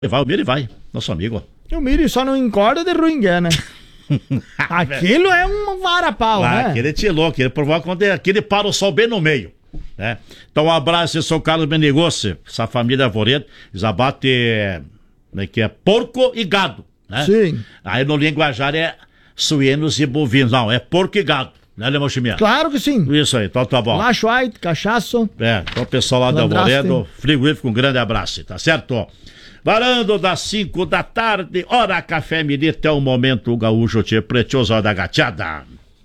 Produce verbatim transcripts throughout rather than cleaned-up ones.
Vai, o Miri vai, nosso amigo. O Miri só não encorda de ruim, né? Aquilo é um vara-pau, ah, né? Aquele tirou, aquele provoca quando aquele para o sol bem no meio, né? Então um abraço, eu sou o Carlos Benegossi, essa família Arvoredo, eles abatem, né, que é porco e gado, né? Sim. Aí no linguajar é suínos e bovinos, não, é porco e gado, né, Leão Chimia? Claro que sim. Isso aí, então tá bom. Lacho, ai, cachaço. É, então o pessoal lá do Arvoredo, frigorífico, um grande abraço, tá certo? Varando das cinco da tarde, hora Café Milita, é o momento gaúcho te precioso da gateada.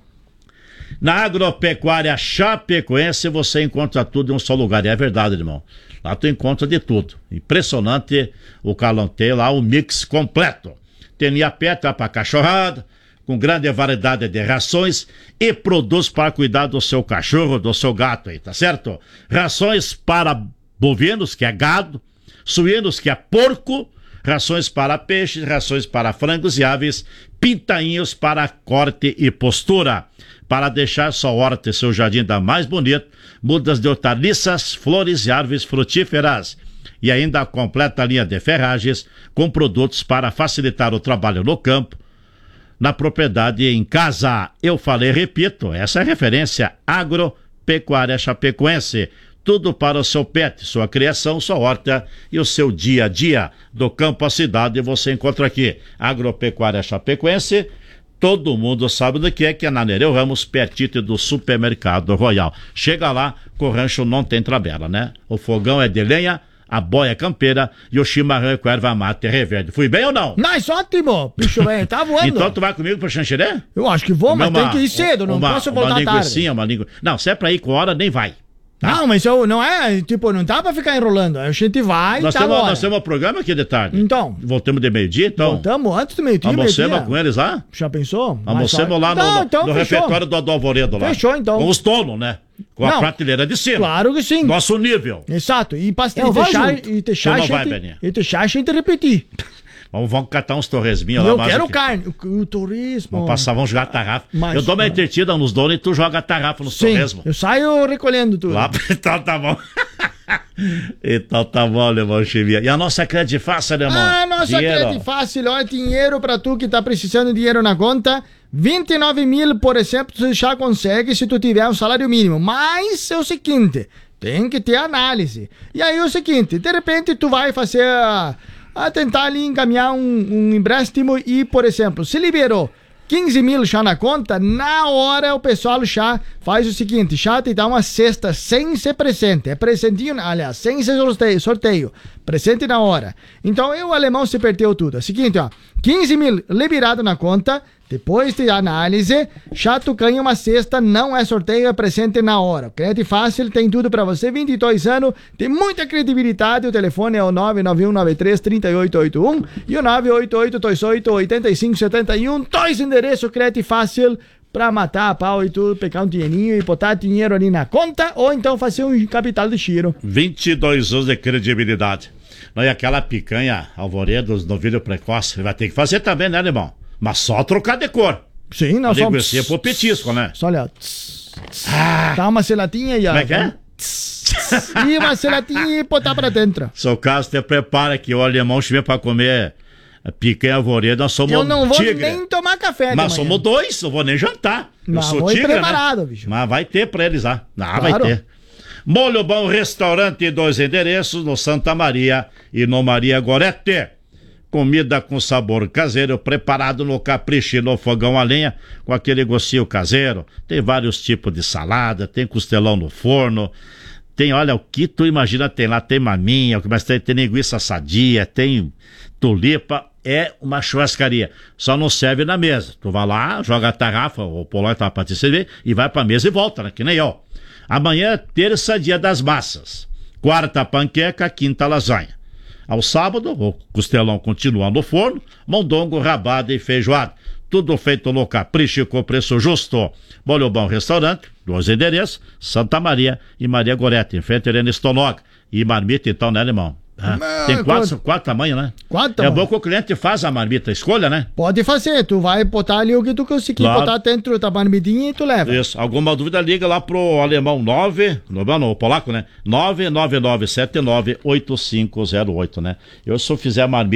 Na Agropecuária Chapecoense você encontra tudo em um só lugar, e é verdade, irmão. Lá tu encontra de tudo. Impressionante o Carlão tem lá, o mix completo. Tem linha peta para cachorrada, com grande variedade de rações e produtos para cuidar do seu cachorro, do seu gato aí, tá certo? Rações para bovinos, que é gado, suínos, que é porco, rações para peixes, rações para frangos e aves, pintainhos para corte e postura. Para deixar sua horta e seu jardim ainda mais bonito, mudas de hortaliças, flores e árvores frutíferas. E ainda a completa linha de ferragens com produtos para facilitar o trabalho no campo, na propriedade e em casa. Eu falei, repito, essa é a referência Agropecuária Chapecoense. Tudo para o seu pet, sua criação, sua horta e o seu dia a dia. Do campo à cidade você encontra aqui. Agropecuária Chapecoense, todo mundo sabe do que é, que é na Nereu Ramos, pertinho do Supermercado Royal. Chega lá, que o rancho não tem tabela, né? O fogão é de lenha, a boia é campeira e o chimarrão é com erva mate reverde. Fui bem ou não? Mas ótimo, bicho bem, tá voando. Então tu vai comigo pro Xanxerê? Eu acho que vou, mas uma, tem que ir cedo, não uma, posso voltar uma tarde. Uma língua... Não, se é pra ir com hora, nem vai. Tá? Não, mas eu, não é, tipo, não dá pra ficar enrolando. A gente vai nós e tá temos, hora. Nós temos um programa aqui de tarde. Então. Voltamos de meio-dia, então. Voltamos antes do meio-dia, Almoçamos meio-dia. com eles lá? Já pensou? Almoçamos lá no, não, no, então, no repertório do, do Alvoredo lá. Fechou, então. Com os tolos, né? Com não, a prateleira de cima. Claro que sim. Nosso nível. Exato. E, pra, eu e deixar, e deixar a não gente, vai, Beninha. e deixar a gente repetir. Vamos, vamos catar uns torresminhos lá. Eu mais quero aqui. carne, o, o turismo. Vamos passar, vamos jogar tarrafa. Mas, eu dou uma entretida nos donos e tu joga tarrafa nos sim, torresmos. Eu saio recolhendo tudo. Lá, então tá bom. Então tá bom, Leão Chimia. E a nossa Crédito Fácil, Leão? Ah, nossa Crédito Fácil, olha, dinheiro pra tu que tá precisando de dinheiro na conta. vinte e nove mil, por exemplo, tu já consegue se tu tiver um salário mínimo. Mas é o seguinte, tem que ter análise. E aí é o seguinte, de repente tu vai fazer a, a tentar ali encaminhar um, um empréstimo e, por exemplo, se liberou quinze mil já na conta, na hora o pessoal já faz o seguinte, já te dá uma cesta sem ser presente, é presentinho, aliás, sem ser sorteio, sorteio, presente na hora. Então, o alemão se perdeu tudo. É o seguinte, ó, quinze mil liberado na conta, depois de análise, já tu ganha uma cesta, não é sorteio, é presente na hora. Crédito Fácil tem tudo pra você, vinte e dois anos, tem muita credibilidade, o telefone é o nove nove um nove três, três oito oito um e o nove oito oito dois oito, oito cinco sete um, dois endereços Crédito Fácil pra matar a pau e tudo, pegar um dinheirinho e botar dinheiro ali na conta, ou então fazer um capital de giro. vinte e dois anos de credibilidade. Não, e aquela picanha Alvoredo, novilho precoce, vai ter que fazer também, né, irmão? Mas só trocar de cor. Sim, nós vamos. somos... É pro petisco, né? Só olha. Tss, tss, ah. Dá uma selatinha e... Como é que é? Tss, e uma selatinha e botar pra dentro. Seu caso, te prepara que o alemão estiver pra comer picanha Alvoredo, nós somos Eu não vou tigre. nem tomar café. Mas somos dois, não vou nem jantar. Mas eu sou vou tigre, preparado, né? bicho. Mas vai ter pra eles lá. Ah, claro. vai ter. Molho Bom Restaurante, dois endereços, no Santa Maria e no Maria Gorete. Comida com sabor caseiro, preparado no capricho e no fogão a lenha, com aquele gostinho caseiro. Tem vários tipos de salada, tem costelão no forno, tem, olha, o que tu imagina tem lá, tem maminha, mas tem, tem linguiça sadia, tem tulipa, é uma churrascaria. Só não serve na mesa. Tu vai lá, joga a tarrafa, o polão tá pra te servir, e vai pra mesa e volta, né? Que nem eu. Amanhã, terça, dia das massas. Quarta, panqueca, quinta, lasanha. Ao sábado, o costelão continua no forno, mondongo, rabada e feijoada. Tudo feito no capricho e com preço justo. Molho Bom Restaurante, dois endereços, Santa Maria e Maria Gorete, em frente a Helena Stonoga. E marmita então, né, irmão? Ah, tem quatro, quatro tamanhos, né? Quatro É tamanhos. bom que o cliente faz a marmita, escolha, né? Pode fazer, tu vai botar ali o que tu conseguir Claro. botar dentro da marmitinha e tu leva. Isso. Alguma dúvida, liga lá pro alemão nove, não, não, o polaco, né? nove nove nove sete nove oito cinco zero oito, né? Eu, se eu fizer a marmita